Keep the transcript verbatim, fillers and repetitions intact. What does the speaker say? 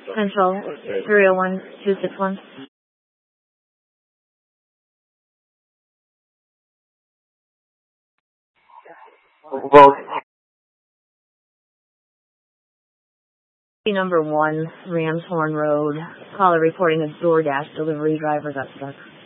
Central, three oh one, two six one. Well, Number one, Ramshorn Road. Caller reporting a DoorDash delivery driver got stuck.